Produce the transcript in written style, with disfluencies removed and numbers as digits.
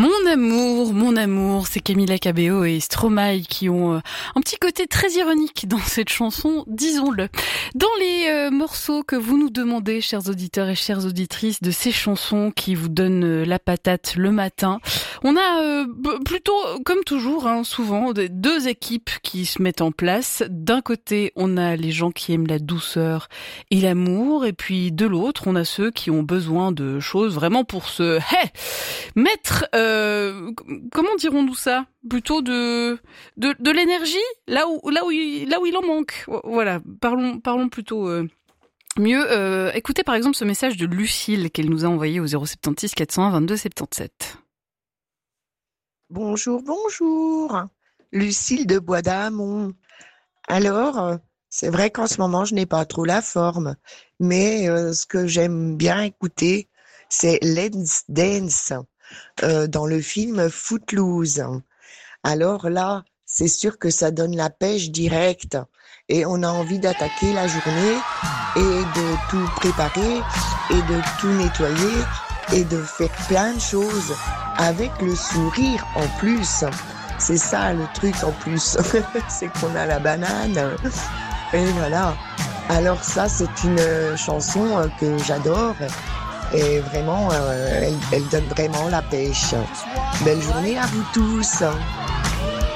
Mon amour, c'est Camila Cabello et Stromae qui ont un petit côté très ironique dans cette chanson, disons-le. Dans les morceaux que vous nous demandez, chers auditeurs et chères auditrices, de ces chansons qui vous donnent la patate le matin, on a plutôt, comme toujours, souvent, deux équipes qui se mettent en place. D'un côté, on a les gens qui aiment la douceur et l'amour, et puis de l'autre, on a ceux qui ont besoin de choses vraiment pour se mettre, comment dirons-nous ça ? Plutôt de l'énergie, là où il en manque. Voilà, parlons plutôt mieux. Écoutez par exemple ce message de Lucille qu'elle nous a envoyé au 076 401 22 77. Bonjour, Lucille de Bois d'Amont. Alors, c'est vrai qu'en ce moment, je n'ai pas trop la forme, mais ce que j'aime bien écouter, c'est Let's Dance dans le film Footloose. Alors là, c'est sûr que ça donne la pêche directe et on a envie d'attaquer la journée et de tout préparer et de tout nettoyer et de faire plein de choses avec le sourire en plus. C'est ça le truc en plus, c'est qu'on a la banane. Et voilà. Alors ça, c'est une chanson que j'adore. Et vraiment, elle donne vraiment la pêche. Belle journée à vous tous.